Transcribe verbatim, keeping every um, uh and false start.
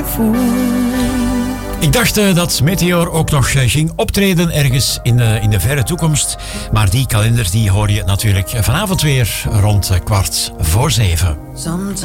gevoel. Ik dacht uh, dat Meteor ook nog uh, ging optreden ergens in, uh, in de verre toekomst. Maar die kalender die hoor je natuurlijk vanavond weer rond uh, kwart voor zeven.